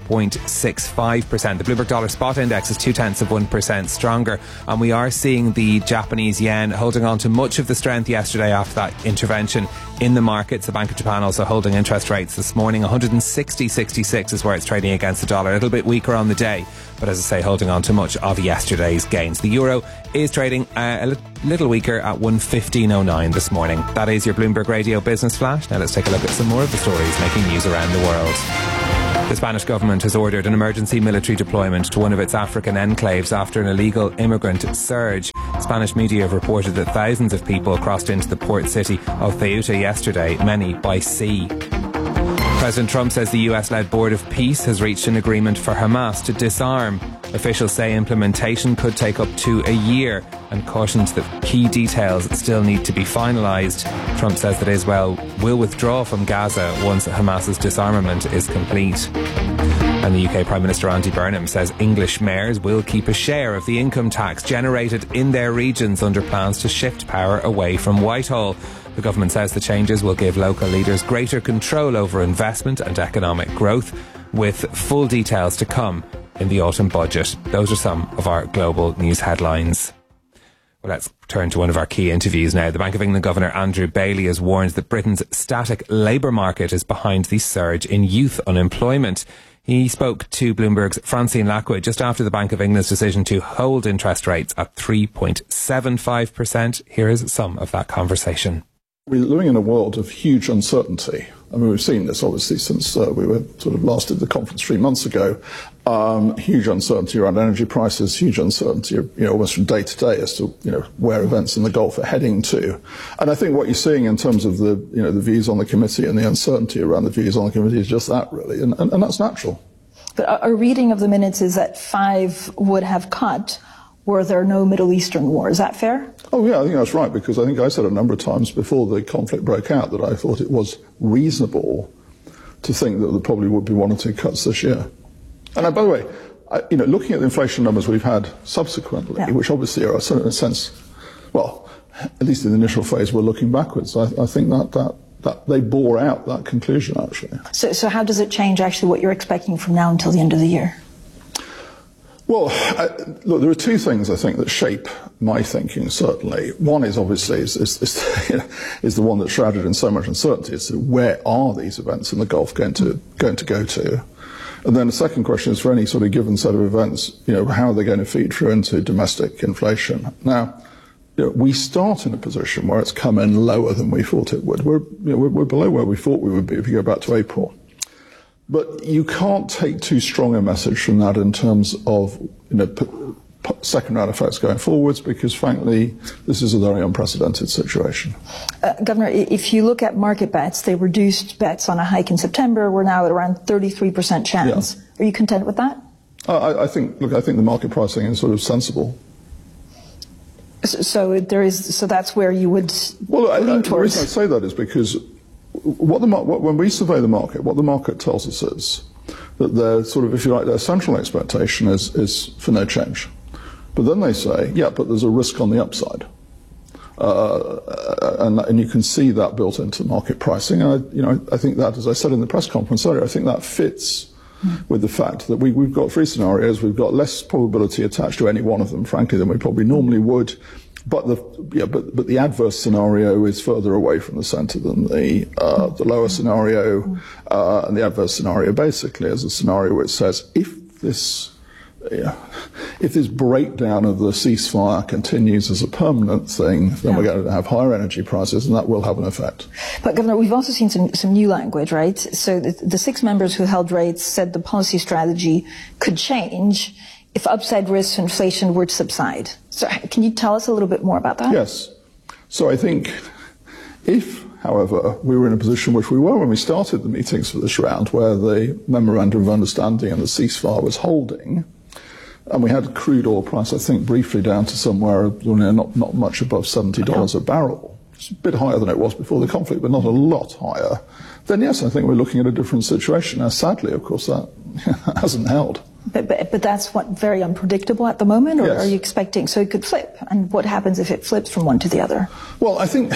Speaker 1: 4.65%. The Bloomberg Dollar Spot Index is 0.2% stronger, and we are seeing the Japanese yen holding on to much of the strength yesterday after that intervention in the markets. The Bank of Japan also holding interest rates this morning. 160.66 is where it's trading against the dollar. A little bit weaker on the day, but as I say, holding on to much of yesterday's gains. The euro is trading a little weaker at 115.09 this morning. That is your Bloomberg Radio Business Flash. Now let's take a look at some more of the stories making news around the world. The Spanish government has ordered an emergency military deployment to one of its African enclaves after an illegal immigrant surge. Spanish media have reported that thousands of people crossed into the port city of Ceuta yesterday, many by sea. President Trump says the US-led Board of Peace has reached an agreement for Hamas to disarm. Officials say implementation could take up to a year and cautions that key details still need to be finalised. Trump says that Israel will withdraw from Gaza once Hamas's disarmament is complete. And the UK Prime Minister Andy Burnham says English mayors will keep a share of the income tax generated in their regions under plans to shift power away from Whitehall. The government says the changes will give local leaders greater control over investment and economic growth, with full details to come in the autumn budget. Those are some of our global news headlines. Well, let's turn to one of our key interviews now. The Bank of England Governor Andrew Bailey has warned that Britain's static labour market is behind the surge in youth unemployment. He spoke to Bloomberg's Francine Lockwood just after the Bank of England's decision to hold interest rates at 3.75%. Here is some of that conversation.
Speaker 2: We're living in a world of huge uncertainty. I mean, we've seen this obviously since we were sort of last at the conference 3 months ago. Huge uncertainty around energy prices, huge uncertainty, almost from day to day as to, where events in the Gulf are heading to. And I think what you're seeing in terms of the views on the committee and the uncertainty around the views on the committee is just that, really. And that's natural.
Speaker 12: But a reading of the minutes is that 5 would have cut were there no Middle Eastern war. Is that fair?
Speaker 2: Oh, yeah, I think that's right, because I think I said a number of times before the conflict broke out that I thought it was reasonable to think that there probably would be 1 or 2 cuts this year. And by the way, looking at the inflation numbers we've had subsequently, which obviously are in a sense, well, at least in the initial phase, we're looking backwards. I think that they bore out that conclusion, actually.
Speaker 12: So how does it change actually what you're expecting from now until the end of the year?
Speaker 2: Well, look, there are 2 things I think that shape my thinking, certainly. One is obviously is the one that's shrouded in so much uncertainty. It's where are these events in the Gulf going to go to? And then the second question is, for any sort of given set of events, how are they going to feed through into domestic inflation? Now, we start in a position where it's come in lower than we thought it would. We're below where we thought we would be if you go back to April. But you can't take too strong a message from that in terms of second round effects going forwards, because frankly, this is a very unprecedented situation.
Speaker 12: Governor, if you look at market bets, they reduced bets on a hike in September. We're now at around 33% chance. Yeah. Are you content with that?
Speaker 2: I think the market pricing is sort of sensible.
Speaker 12: So that's where you would lean towards.
Speaker 2: The reason I say that is because when we survey the market, what the market tells us is that their sort of, if you like, their central expectation is for no change. But then they say, but there's a risk on the upside. And you can see that built into market pricing. And I think that, as I said in the press conference earlier, I think that fits with the fact that we've got 3 scenarios. We've got less probability attached to any one of them, frankly, than we probably normally would. But the adverse scenario is further away from the centre than the lower scenario, and the adverse scenario basically is a scenario which says if this breakdown of the ceasefire continues as a permanent thing, then we're going to have higher energy prices, and that will have an effect.
Speaker 12: But Governor, we've also seen some new language, right? So the 6 members who held rates said the policy strategy could change if upside risks of inflation were to subside. So can you tell us a little bit more about that?
Speaker 2: Yes. So I think If, however, we were in a position which we were when we started the meetings for this round, where the memorandum of understanding and the ceasefire was holding, and we had crude oil price, I think, briefly down to somewhere not much above $70 a barrel. It's a bit higher than it was before the conflict, but not a lot higher. Then yes, I think we're looking at a different situation. Now, sadly, of course, that hasn't held.
Speaker 12: But that's very unpredictable at the moment, or
Speaker 2: yes.
Speaker 12: Are you expecting, so it could flip? And what happens if it flips from one to the other?
Speaker 2: Well, I think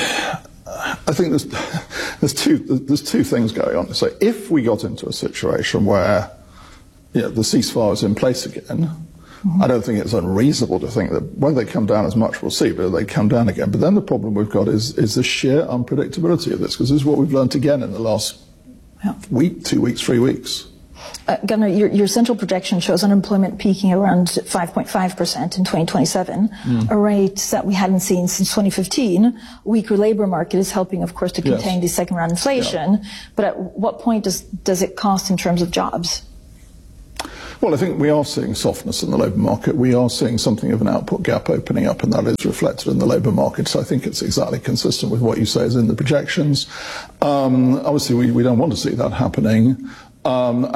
Speaker 2: there's two things going on. So if we got into a situation where the ceasefire is in place again, I don't think it's unreasonable to think that when they come down as much, we'll see, but they come down again. But then the problem we've got is the sheer unpredictability of this, because this is what we've learned again in the last week, 2 weeks, 3 weeks.
Speaker 12: Governor, your central projection shows unemployment peaking around 5.5% in 2027, a rate that we hadn't seen since 2015. A weaker labor market is helping, of course, to contain the second-round inflation. Yeah. But at what point does it cost in terms of jobs?
Speaker 2: Well, I think we are seeing softness in the labour market. We are seeing something of an output gap opening up, and that is reflected in the labour market. So I think it's exactly consistent with what you say is in the projections. Obviously, we don't want to see that happening. And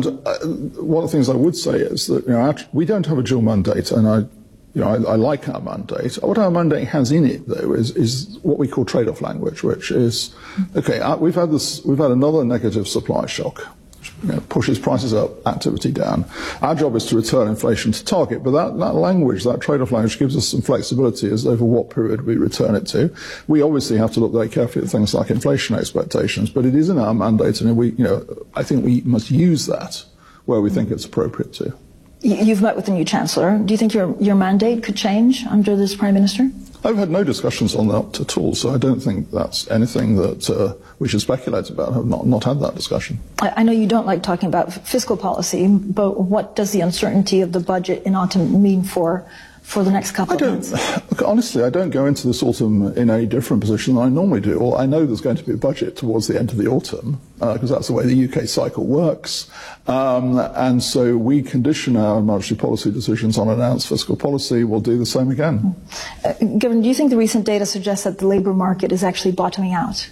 Speaker 2: one of the things I would say is that we don't have a dual mandate, and I like our mandate. What our mandate has in it, though, is what we call trade-off language, which is we've had another negative supply shock. Pushes prices up, activity down. Our job is to return inflation to target, but that language, that trade-off language, gives us some flexibility as over what period we return it to. We obviously have to look very carefully at things like inflation expectations, but it is in our mandate, and I think we must use that where we think it's appropriate to.
Speaker 12: You've met with the new Chancellor. Do you think your mandate could change under this Prime Minister?
Speaker 2: I've had no discussions on that at all, so I don't think that's anything that we should speculate about. I've not had that discussion.
Speaker 12: I know you don't like talking about fiscal policy, but what does the uncertainty of the budget in autumn mean for the next couple of months?
Speaker 2: Look, honestly, I don't go into this autumn in a different position than I normally do. Well, I know there's going to be a budget towards the end of the autumn, because that's the way the UK cycle works. And so we condition our monetary policy decisions on announced fiscal policy. We'll do the same again.
Speaker 12: Governor, do you think the recent data suggests that the labour market is actually bottoming out?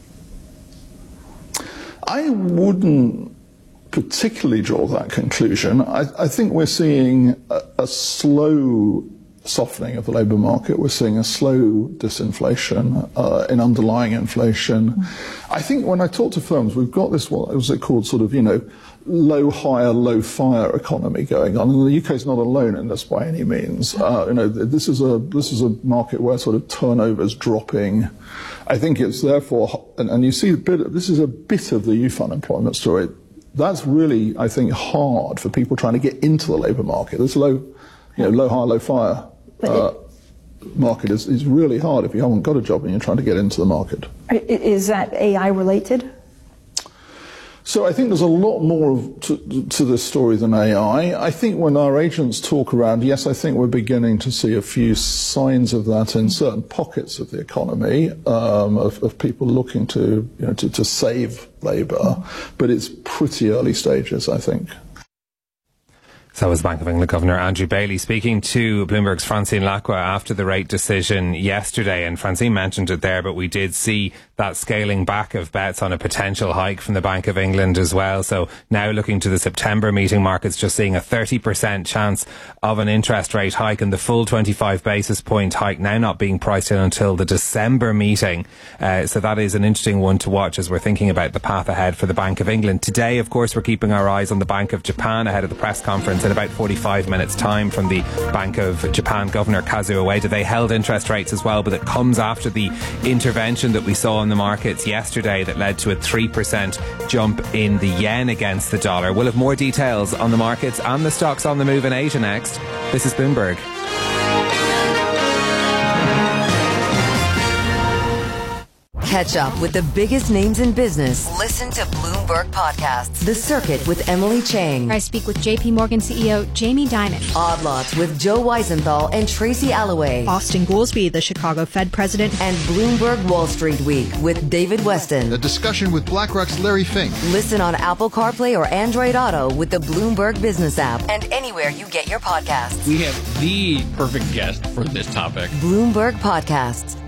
Speaker 2: I wouldn't particularly draw that conclusion. I think we're seeing a slow softening of the labour market. We're seeing a slow disinflation in underlying inflation. I think when I talk to firms, we've got this, what was it called, sort of, low hire, low fire economy going on. And the UK is not alone in this by any means. This is a market where sort of turnover's dropping. I think it's therefore, and you see this is a bit of the youth unemployment story. That's really, I think, hard for people trying to get into the labour market. This low hire, low fire market is really hard if you haven't got a job and you're trying to get into the market.
Speaker 12: Is that AI related?
Speaker 2: So I think there's a lot more to this story than AI. I think when our agents talk around, yes, I think we're beginning to see a few signs of that in certain pockets of the economy, of people looking to save labour, but it's pretty early stages, I think.
Speaker 1: So was Bank of England Governor Andrew Bailey speaking to Bloomberg's Francine Lacqua after the rate decision yesterday. And Francine mentioned it there, but we did see that scaling back of bets on a potential hike from the Bank of England as well. So now looking to the September meeting, markets just seeing a 30% chance of an interest rate hike, and the full 25 basis point hike now not being priced in until the December meeting. So that is an interesting one to watch as we're thinking about the path ahead for the Bank of England. Today, of course, we're keeping our eyes on the Bank of Japan ahead of the press conference in about 45 minutes time from the Bank of Japan Governor Kazuo Ueda. They held interest rates as well, but it comes after the intervention that we saw in the markets yesterday that led to a 3% jump in the yen against the dollar. We'll have more details on the markets and the stocks on the move in Asia next. This is Bloomberg.
Speaker 22: Catch up with the biggest names in business. Listen to Bloomberg Podcasts. The Circuit with Emily Chang.
Speaker 3: I speak with JP Morgan CEO Jamie Dimon.
Speaker 22: Odd Lots with Joe Weisenthal and Tracy Alloway.
Speaker 3: Austin Goolsbee, the Chicago Fed president.
Speaker 22: And Bloomberg Wall Street Week with David Weston.
Speaker 4: A discussion with BlackRock's Larry Fink.
Speaker 22: Listen on Apple CarPlay or Android Auto with the Bloomberg Business app and anywhere you get your podcasts.
Speaker 5: We have the perfect guest for this topic.
Speaker 22: Bloomberg Podcasts.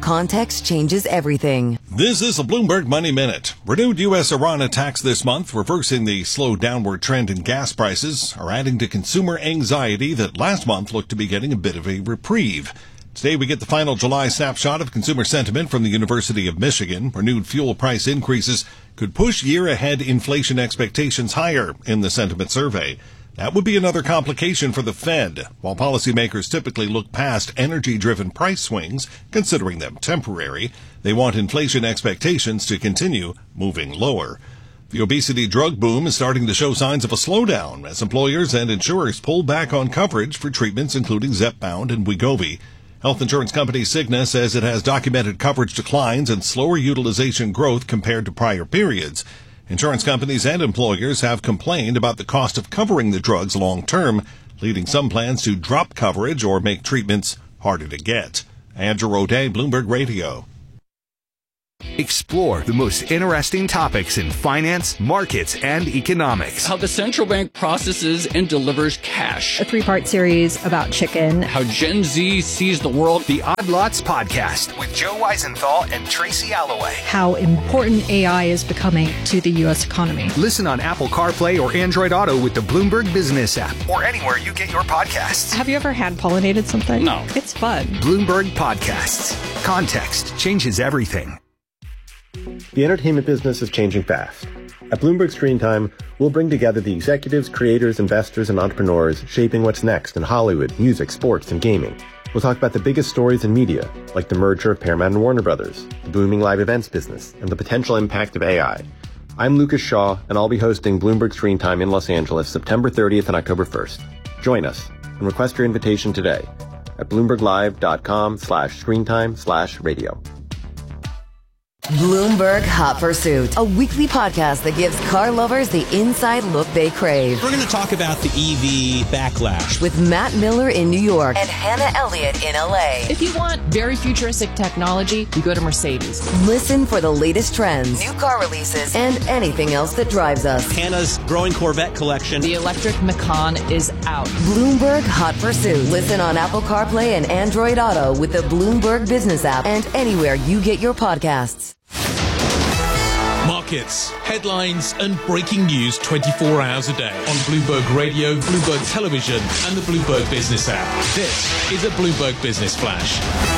Speaker 22: Context changes everything.
Speaker 21: This is a Bloomberg Money Minute. Renewed U.S.-Iran attacks this month, reversing the slow downward trend in gas prices, are adding to consumer anxiety that last month looked to be getting a bit of a reprieve. Today we get the final July snapshot of consumer sentiment from the University of Michigan. Renewed fuel price increases could push year-ahead inflation expectations higher in the sentiment survey. That would be another complication for the Fed. While policymakers typically look past energy-driven price swings, considering them temporary, they want inflation expectations to continue moving lower. The obesity drug boom is starting to show signs of a slowdown as employers and insurers pull back on coverage for treatments including Zepbound and Wegovy. Health insurance company Cigna says it has documented coverage declines and slower utilization growth compared to prior periods. Insurance companies and employers have complained about the cost of covering the drugs long term, leading some plans to drop coverage or make treatments harder to get. Andrew O'Day, Bloomberg Radio.
Speaker 19: Explore the most interesting topics in finance, markets, and economics.
Speaker 5: How the central bank processes and delivers cash.
Speaker 3: A 3-part series about chicken.
Speaker 5: How Gen Z sees the world.
Speaker 19: The Odd Lots Podcast with Joe Weisenthal and Tracy Alloway.
Speaker 3: How important AI is becoming to the U.S. economy.
Speaker 19: Listen on Apple CarPlay or Android Auto with the Bloomberg Business app or anywhere you get your podcasts.
Speaker 3: Have you ever hand-pollinated something?
Speaker 5: No.
Speaker 3: It's fun.
Speaker 19: Bloomberg Podcasts. Context changes everything.
Speaker 7: The entertainment business is changing fast. At Bloomberg Screen Time, we'll bring together the executives, creators, investors, and entrepreneurs shaping what's next in Hollywood, music, sports, and gaming. We'll talk about the biggest stories in media, like the merger of Paramount and Warner Brothers, the booming live events business, and the potential impact of AI. I'm Lucas Shaw, and I'll be hosting Bloomberg Screen Time in Los Angeles September 30th and October 1st. Join us and request your invitation today at bloomberglive.com/screentime/radio.
Speaker 22: Bloomberg Hot Pursuit, a weekly podcast that gives car lovers the inside look they crave.
Speaker 9: We're going to talk about the EV backlash
Speaker 22: with Matt Miller in New York and Hannah Elliott in LA.
Speaker 10: If you want very futuristic technology, you go to Mercedes.
Speaker 22: Listen for the latest trends, new car releases, and anything else that drives us.
Speaker 9: Hannah's growing Corvette collection.
Speaker 10: The electric Macan is out.
Speaker 22: Bloomberg Hot Pursuit. Listen on Apple CarPlay and Android Auto with the Bloomberg Business app and anywhere you get your podcasts.
Speaker 25: Markets, headlines, and breaking news 24 hours a day on Bloomberg Radio, Bloomberg Television, and the Bloomberg Business app. This is a Bloomberg Business Flash.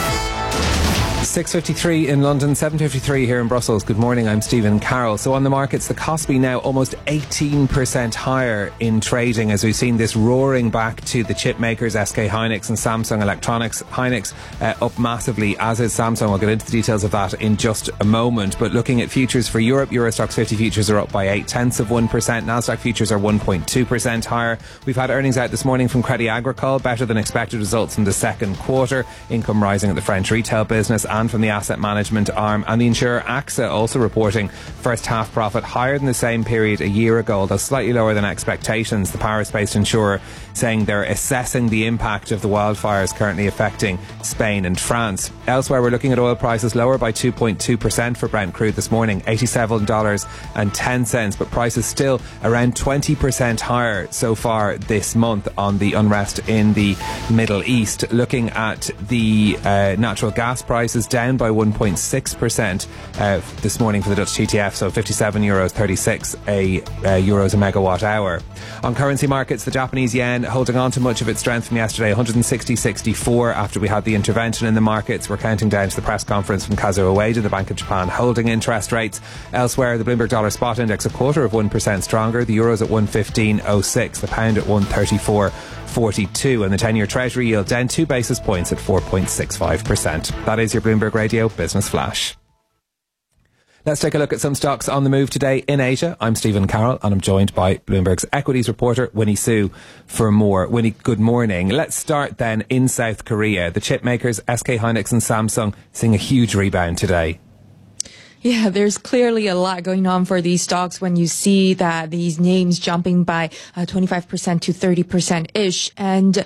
Speaker 1: 6:53 in London, 7:53 here in Brussels. Good morning, I'm Stephen Carroll. So on the markets, the Kospi now almost 18% higher in trading as we've seen this roaring back to the chip makers, SK Hynix and Samsung Electronics. Hynix up massively, as is Samsung. I'll get into the details of that in just a moment. But looking at futures for Europe, Eurostoxx 50 futures are up by 0.8%. Nasdaq futures are 1.2% higher. We've had earnings out this morning from Crédit Agricole, better than expected results in the second quarter. Income rising at the French retail business and from the asset management arm, and the insurer AXA also reporting first half profit higher than the same period a year ago, although slightly lower than expectations. The Paris-based insurer saying they're assessing the impact of the wildfires currently affecting Spain and France. Elsewhere, we're looking at oil prices lower by 2.2% for Brent crude this morning, $87.10, but prices still around 20% higher so far this month on the unrest in the Middle East. Looking at the natural gas prices, down by 1.6% this morning for the Dutch TTF, so €57.36 euros a megawatt hour. On currency markets, the Japanese yen holding on to much of its strength from yesterday, 160.64 after we had the intervention in the markets. We're counting down to the press conference from Kazuo Ueda, the Bank of Japan, holding interest rates. Elsewhere, the Bloomberg dollar spot index 0.25% stronger, the euro's at 115.06, the pound at 134.42, and the 10-year Treasury yield down 2 basis points at 4.65%. That is your Bloomberg Radio Business Flash. Let's take a look at some stocks on the move today in Asia. I'm Stephen Carroll and I'm joined by Bloomberg's equities reporter Winnie Su for more. Winnie, good morning. Let's start then in South Korea. The chip makers SK Hynix and Samsung seeing a huge rebound today.
Speaker 11: Yeah, there's clearly a lot going on for these stocks when you see that these names jumping by 25% to 30%-ish. And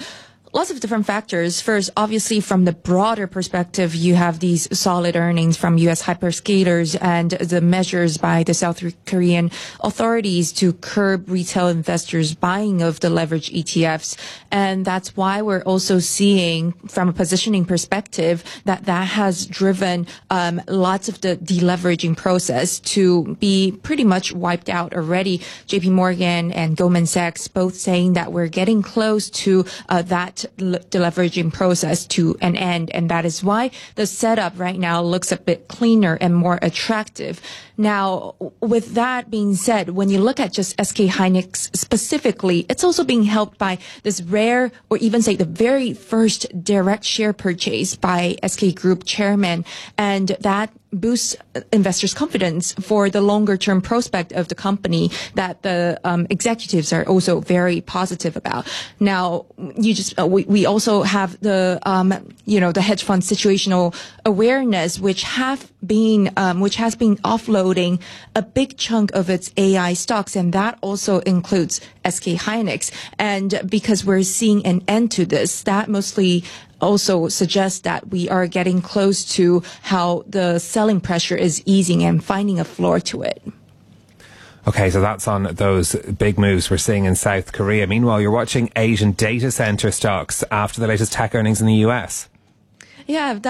Speaker 11: Lots of different factors. First, obviously, from the broader perspective, you have these solid earnings from U.S. hyperscalers and the measures by the South Korean authorities to curb retail investors' buying of the leverage ETFs. And that's why we're also seeing, from a positioning perspective, that has driven lots of the deleveraging process to be pretty much wiped out already. JP Morgan and Goldman Sachs both saying that we're getting close to that deleveraging process to an end, and that is why the setup right now looks a bit cleaner and more attractive. Now, with that being said, when you look at just SK Hynix specifically, it's also being helped by this rare, or even say the very first direct share purchase by SK Group chairman, and that boosts investors' confidence for the longer-term prospect of the company that the executives are also very positive about. Now, we also have the the hedge fund situational awareness, which has been offloading a big chunk of its AI stocks, and that also includes SK Hynix. And because we're seeing an end to this, that mostly also suggests that we are getting close to how the selling pressure is easing and finding a floor to it.
Speaker 1: Okay, so that's on those big moves we're seeing in South Korea. Meanwhile, you're watching Asian data center stocks after the latest tech earnings in the US.
Speaker 11: Yeah,